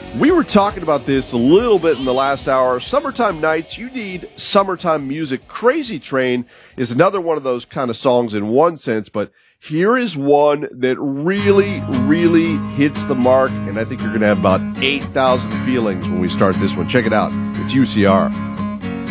We were talking about this a little bit in the last hour. Summertime nights, you need summertime music. Crazy Train is another one of those kind of songs in one sense, but here is one that really, really hits the mark, and I think you're going to have about 8,000 feelings when we start this one. Check it out. It's UCR.